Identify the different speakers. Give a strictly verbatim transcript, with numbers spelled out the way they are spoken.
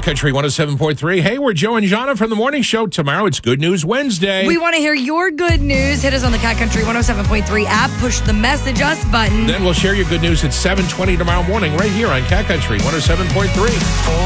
Speaker 1: Country one oh seven point three. Hey, we're Joe and Jana from the morning show. Tomorrow it's Good News Wednesday.
Speaker 2: We want to hear your good news. Hit us on the Cat Country one oh seven point three app. Push the message us button.
Speaker 1: Then we'll share your good news at seven twenty tomorrow morning right here on Cat Country one oh seven point three.